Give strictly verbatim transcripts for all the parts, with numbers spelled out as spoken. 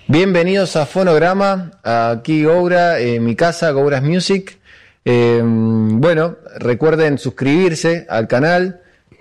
Bienvenidos a Fonograma, aquí Goura, en mi casa, Gouras Music. Eh, bueno, recuerden suscribirse al canal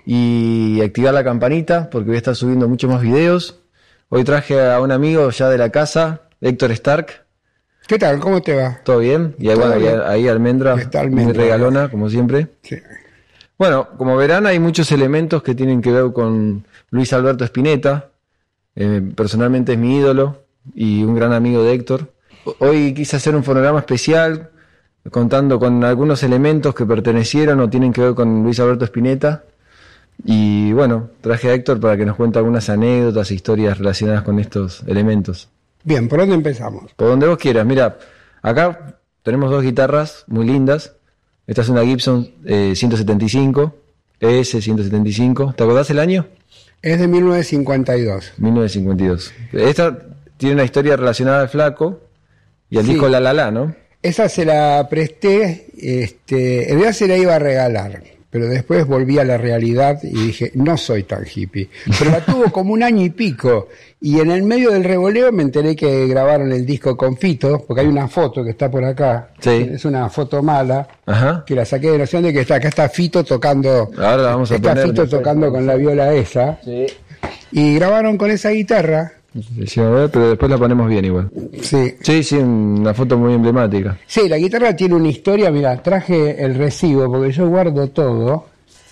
y activar la campanita porque voy a estar subiendo muchos más videos. Hoy traje a un amigo ya de la casa, Héctor Stark. ¿Qué tal? ¿Cómo te va? ¿Todo bien? Y ahí, bueno, ahí, ahí Almendra, Está Almendra, muy regalona, como siempre. Sí. Bueno, como verán, hay muchos elementos que tienen que ver con Luis Alberto Spinetta. Eh, personalmente es mi ídolo y un gran amigo de Héctor. Hoy quise hacer un fonograma especial contando con algunos elementos que pertenecieron o tienen que ver con Luis Alberto Spinetta. Y bueno, traje a Héctor para que nos cuente algunas anécdotas e historias relacionadas con estos elementos. Bien, ¿por dónde empezamos? Por donde vos quieras. Mira, acá tenemos dos guitarras muy lindas. Esta es una Gibson eh, ciento setenta y cinco, E S ciento setenta y cinco. ¿Te acordás el año? Es de mil novecientos cincuenta y dos. mil novecientos cincuenta y dos. Esta tiene una historia relacionada al Flaco y al Sí. disco La La La, ¿no? Esa se la presté, este, en realidad se la iba a regalar, pero después volví a la realidad y dije, no soy tan hippie. Pero la tuvo como un año y pico, y en el medio del revoleo me enteré que grabaron el disco con Fito, porque hay una foto que está por acá, Sí. es una foto mala, Ajá. que la saqué de noción de que está, acá está Fito tocando, Ahora la vamos a está poner. Fito tocando con la viola esa, Sí. y grabaron con esa guitarra. Sí, a ver, pero después la ponemos bien igual. Sí. Sí, sí, una foto muy emblemática. Sí, la guitarra tiene una historia, mira, traje el recibo porque yo guardo todo.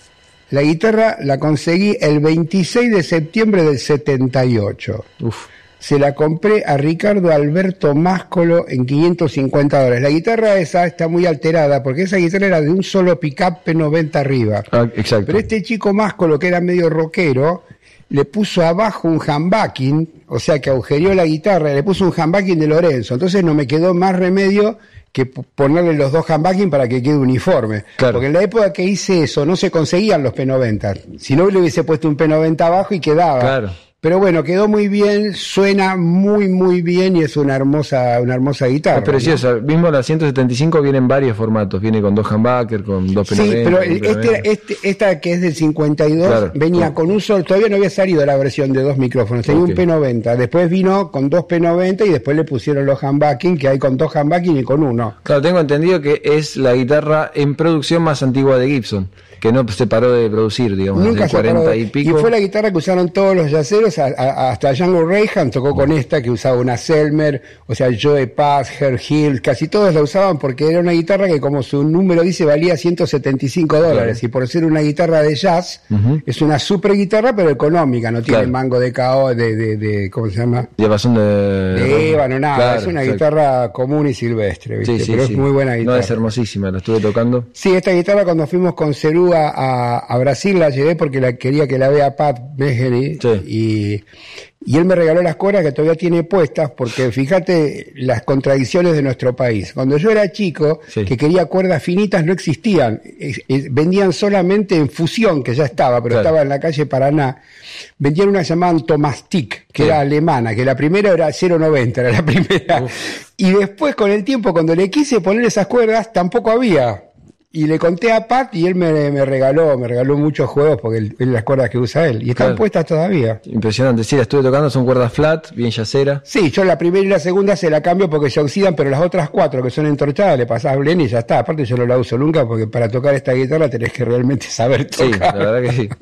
La guitarra la conseguí el veintiséis de septiembre del setenta y ocho. Uf. Se la compré a Ricardo Alberto Máscolo en quinientos cincuenta dólares. La guitarra esa está muy alterada porque esa guitarra era de un solo pickup P noventa arriba. Ah, exacto. Pero este chico Máscolo, que era medio rockero, le puso abajo un humbucking, o sea que agujereó la guitarra, le puso un humbucking de Lorenzo. Entonces no me quedó más remedio que p- ponerle los dos humbucking para que quede uniforme. Claro. Porque en la época que hice eso no se conseguían los P noventa. Si no, le hubiese puesto un P noventa abajo y quedaba. Claro. Pero bueno, quedó muy bien, suena muy muy bien y es una hermosa una hermosa guitarra. Es preciosa. Mismo la ciento setenta y cinco viene en varios formatos. Viene con dos humbucker, con dos P ¿no? Sí, noventa. pero con el- P noventa. este, este, esta que es del cincuenta y dos Claro. venía Oh. con un solo, todavía no había salido la versión de dos micrófonos, tenía Ok. un P noventa, después vino con dos P noventa y después le pusieron los humbucking, que hay con dos humbucking y con uno. Claro, tengo entendido que es la guitarra en producción más antigua de Gibson, que no se paró de producir, digamos, Nunca de se paró cuarenta de- y pico. Y fue la guitarra que usaron todos los yaceros, a- a- hasta Django Reinhardt tocó con esta, que usaba una Selmer, o sea, Joe Pass, Herb Hill, casi todos la usaban porque era una guitarra que, como su número dice, valía ciento setenta y cinco dólares. Claro. Y por ser una guitarra de jazz, Ujú. es una super guitarra, pero económica, no tiene Claro. mango de K O, de, de, de, ¿cómo se llama? Diapasón de... De ébano, nada, Claro, es una exacto. guitarra común y silvestre, ¿viste? Sí, sí, pero sí. es muy buena guitarra. No, es hermosísima, la estuve tocando. Sí, esta guitarra cuando fuimos con Cerú a, a, a Brasil la llevé porque la quería que la vea Pat Mejeri, Sí. y, y él me regaló las cuerdas que todavía tiene puestas porque fíjate las contradicciones de nuestro país. Cuando yo era chico, Sí. que quería cuerdas finitas no existían, Es- es- vendían solamente en fusión, que ya estaba, pero Claro. estaba en la calle Paraná. Vendían una llamada Tomastic, que Sí. era alemana, que la primera era cero noventa, era la primera. Y después con el tiempo, cuando le quise poner esas cuerdas, tampoco había. Y le conté a Pat y él me, me regaló, me regaló muchos juegos porque él, él las cuerdas que usa él. Y están Claro. puestas todavía. Impresionante, sí, la estuve tocando, son cuerdas flat, bien yacera. Sí, yo la primera y la segunda se la cambio porque se oxidan, pero las otras cuatro que son entorchadas le pasás blend y ya está. Aparte yo no la uso nunca porque para tocar esta guitarra tenés que realmente saber Sí, tocar. la verdad que sí.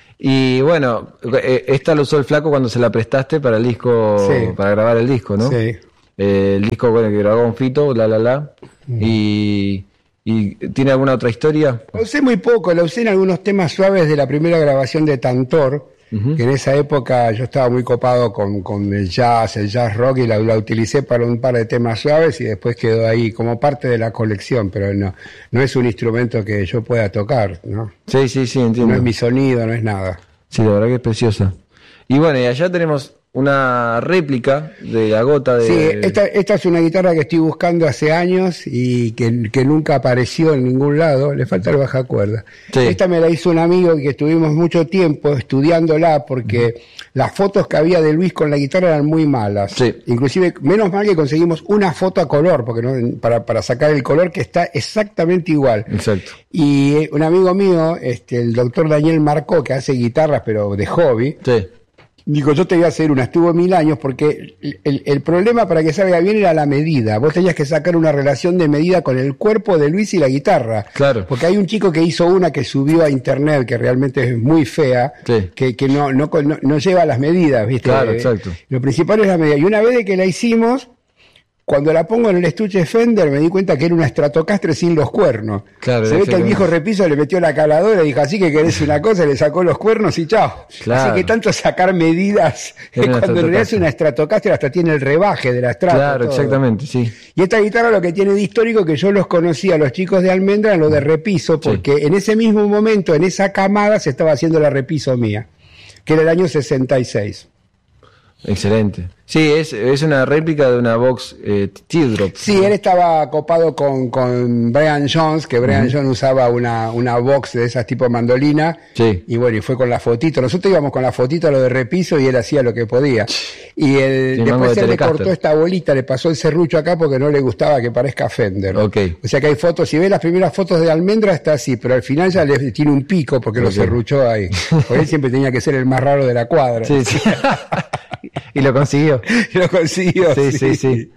Y bueno, eh, esta la usó el Flaco cuando se la prestaste para el disco, Sí. para grabar el disco, ¿no? Sí. Eh, el disco, bueno, que grabó con Fito, La La La. Y, y ¿tiene alguna otra historia? La usé muy poco, la usé en algunos temas suaves de la primera grabación de Tantor, Ujú. que en esa época yo estaba muy copado con, con el jazz, el jazz rock, y la, la utilicé para un par de temas suaves y después quedó ahí como parte de la colección, pero no, no es un instrumento que yo pueda tocar, ¿no? Sí, sí, sí, entiendo. No es mi sonido, no es nada. Sí, la verdad que es preciosa. Y bueno, y allá tenemos una réplica de la gota de... Sí, esta, esta es una guitarra que estoy buscando hace años y que, que nunca apareció en ningún lado, le falta el bajacuerda. Sí. Esta me la hizo un amigo que estuvimos mucho tiempo estudiándola porque las fotos que había de Luis con la guitarra eran muy malas. Sí. Inclusive, menos mal que conseguimos una foto a color, porque no, para, para sacar el color que está exactamente igual. Exacto. Y eh, un amigo mío, este, el doctor Daniel Marcó, que hace guitarras pero de hobby, Sí. Digo, yo te voy a hacer una, estuvo mil años, porque el, el, el problema para que salga bien era la medida. Vos tenías que sacar una relación de medida con el cuerpo de Luis y la guitarra. Claro. Porque hay un chico que hizo una que subió a internet, que realmente es muy fea, sí. que, que no, no, no, no lleva las medidas, ¿viste? Claro, exacto. Lo principal es la medida. Y una vez de que la hicimos, cuando la pongo en el estuche Fender, me di cuenta que era una Stratocaster sin los cuernos. Claro, se ve que el viejo repiso le metió la caladora y dijo, así que querés una cosa, le sacó los cuernos y chao. Claro. Así que tanto sacar medidas, es cuando en realidad es una Stratocaster, hasta tiene el rebaje de la Strato. Claro, todo. Exactamente, sí. Y esta guitarra lo que tiene de histórico, que yo los conocí a los chicos de Almendra en lo de repiso, porque sí. en ese mismo momento, en esa camada, se estaba haciendo la repiso mía, que era el año sesenta y seis. Excelente. Sí, es, es una réplica de una Vox eh, Teardrop. Sí, él estaba copado con, con Brian Jones, que Brian uh-huh. Jones usaba una, una Vox de esas tipo mandolina. Sí. Y bueno, y fue con la fotito. Nosotros íbamos con la fotito a lo de repiso y él hacía lo que podía. Y el, después de él le cortó esta bolita, le pasó el serrucho acá porque no le gustaba que parezca Fender. Okay. O sea que hay fotos, si ves las primeras fotos de Almendra está así, pero al final ya le tiene un pico porque okay. lo serruchó ahí. Porque él siempre tenía que ser el más raro de la cuadra. Sí, sí. Y lo consiguió. Y lo consiguió. Sí, sí, sí, sí.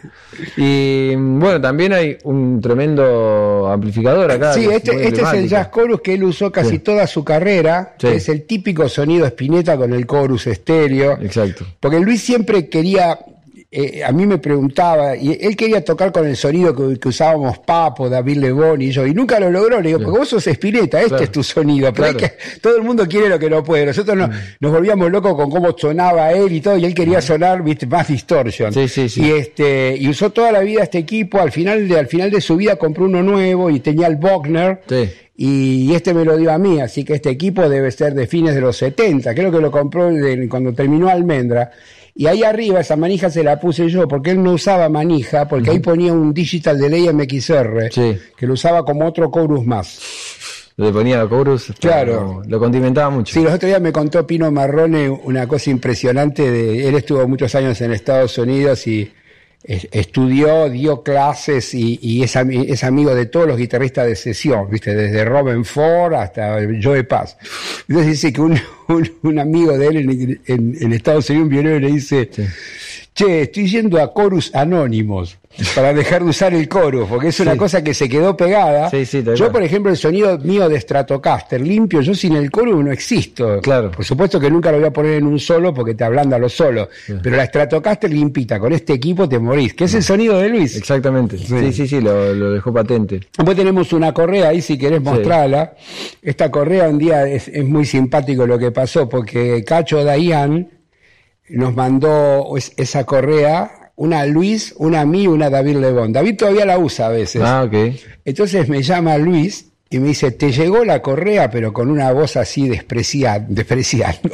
Y bueno, también hay un tremendo amplificador acá. Sí, este, este es el Jazz Chorus que él usó casi sí. toda su carrera. Sí. Es el típico sonido Spinetta con el chorus estéreo. Exacto. Porque Luis siempre quería... Eh, a mí me preguntaba, y él quería tocar con el sonido que, que usábamos Papo, David Lebón y yo, y nunca lo logró. Le digo, porque vos sos Spinetta, este claro. es tu sonido, pero claro. hay que, todo el mundo quiere lo que no puede. Nosotros no, mm. nos volvíamos locos con cómo sonaba él y todo, y él quería sonar, viste, más distortion. Sí, sí, sí. Y este, y usó toda la vida este equipo, al final de, al final de su vida compró uno nuevo y tenía el Bogner. Sí. Y este me lo dio a mí, así que este equipo debe ser de fines de los setenta, creo que lo compró de, cuando terminó Almendra. Y ahí arriba esa manija se la puse yo, porque él no usaba manija, porque uh-huh. ahí ponía un digital delay M X R, sí. que lo usaba como otro chorus más. Le ponía chorus, claro. Lo, lo condimentaba mucho. Sí, los otros días me contó Pino Marrone una cosa impresionante. De, él estuvo muchos años en Estados Unidos y estudió, dio clases y, y es, es amigo de todos los guitarristas de sesión, ¿viste? Desde Robin Ford hasta Joe Pass. Entonces dice que un, un, un amigo de él en, en, en Estados Unidos, un violero, le dice, sí. che, estoy yendo a Chorus Anónimos para dejar de usar el chorus, porque es una sí. cosa que se quedó pegada. Sí, sí, yo, por ejemplo, el sonido mío de Stratocaster limpio, yo sin el chorus no existo. Claro. Por supuesto que nunca lo voy a poner en un solo porque te ablanda los solos, sí. pero la Stratocaster limpita, con este equipo te morís, que es el sonido de Luis. Exactamente, sí, sí, sí, sí lo, lo dejó patente. Después tenemos una correa ahí, si querés mostrarla. Sí. Esta correa un día es, es muy simpático lo que pasó, porque Cacho Dayan nos mandó esa correa, una a Luis, una a mí, una a David Lebón. David todavía la usa a veces. Ah, ok. Entonces me llama Luis y me dice, te llegó la correa, pero con una voz así despreciada, despreciando.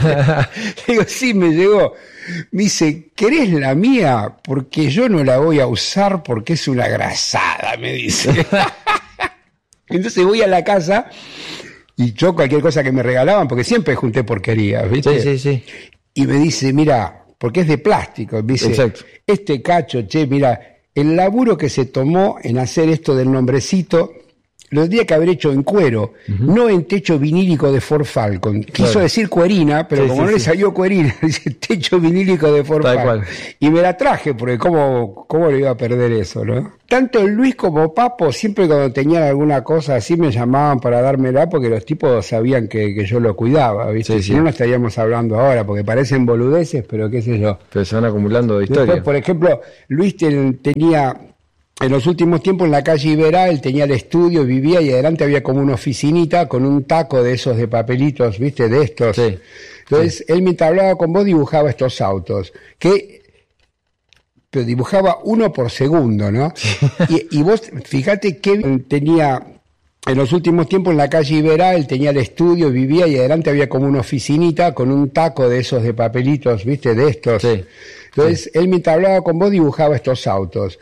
Digo, sí, me llegó. Me dice, ¿querés la mía? Porque yo no la voy a usar porque es una grasada, me dice. Entonces voy a la casa y yo cualquier cosa que me regalaban, porque siempre junté porquerías, ¿viste? Sí, sí, sí. Y me dice, mira, porque es de plástico, me dice, exacto. Este cacho, che, mira, el laburo que se tomó en hacer esto del nombrecito, lo tendría que haber hecho en cuero, uh-huh. no en techo vinílico de Ford Falcon. Quiso claro. decir cuerina, pero sí, como sí, no sí. le salió cuerina, dice techo vinílico de Ford Tal Falcon. Cual. Y me la traje, porque cómo, cómo le iba a perder eso, ¿no? Tanto Luis como Papo, siempre cuando tenían alguna cosa así me llamaban para dármela, porque los tipos sabían que, que yo lo cuidaba, ¿viste? Sí, si sí. no, no estaríamos hablando ahora, porque parecen boludeces, pero qué sé yo. Pero se van acumulando de historia. Después, por ejemplo, Luis ten, tenía... En los últimos tiempos en la calle Iberá, él tenía el estudio, vivía y adelante había como una oficinita con un taco de esos de papelitos, ¿viste? De estos. Sí, Entonces, sí. él mientras hablaba con vos dibujaba estos autos, que pero dibujaba uno por segundo, ¿no? y, y vos, fíjate que tenía... En los últimos tiempos en la calle Iberá, él tenía el estudio, vivía y adelante había como una oficinita con un taco de esos de papelitos, ¿viste? De estos. Sí, Entonces, sí. él mientras hablaba con vos dibujaba estos autos.